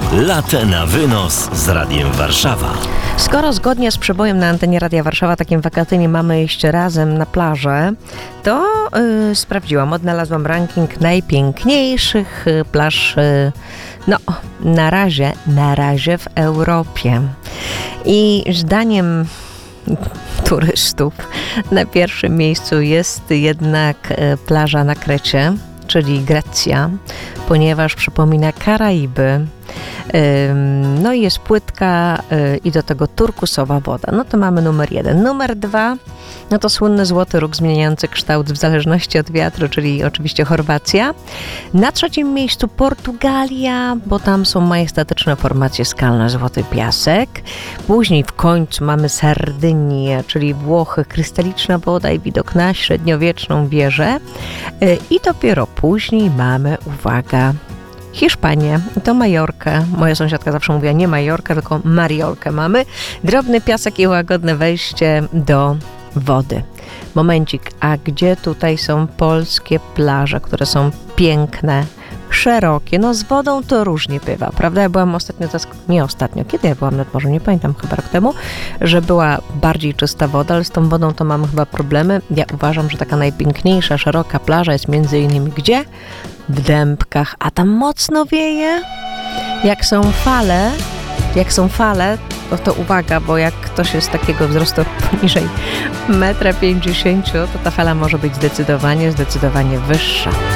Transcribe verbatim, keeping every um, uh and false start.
Latę na wynos z Radiem Warszawa. Skoro zgodnie z przebojem na antenie Radia Warszawa takim wakacyjnie mamy iść razem na plażę, to yy, sprawdziłam, odnalazłam ranking najpiękniejszych yy, plaż, yy, no na razie, na razie w Europie. I zdaniem turystów na pierwszym miejscu jest jednak yy, plaża na Krecie, czyli Grecja, ponieważ przypomina Karaiby. No i jest płytka i do tego turkusowa woda. No to mamy numer jeden. Numer dwa, no to słynny złoty róg zmieniający kształt w zależności od wiatru, czyli oczywiście Chorwacja. Na trzecim miejscu Portugalia, bo tam są majestatyczne formacje skalne, złoty piasek. Później w końcu mamy Sardynię, czyli Włochy, krystaliczna woda i widok na średniowieczną wieżę. I dopiero później mamy, uwaga, Hiszpanię, to Majorkę. Moja sąsiadka zawsze mówiła nie Majorkę, tylko Mariolkę mamy. Drobny piasek i łagodne wejście do wody. Momencik, a gdzie tutaj są polskie plaże, które są piękne, szerokie? No z wodą to różnie bywa, prawda? Ja byłam ostatnio, nie ostatnio, kiedy ja byłam nad morzem, nie pamiętam, chyba rok temu, że była bardziej czysta woda, ale z tą wodą to mamy chyba problemy. Ja uważam, że taka najpiękniejsza, szeroka plaża jest między innymi gdzie? W Dębkach, a tam mocno wieje. Jak są fale, jak są fale, to, to uwaga, bo jak ktoś jest takiego wzrostu poniżej metra pięćdziesięciu, to ta fala może być zdecydowanie, zdecydowanie wyższa.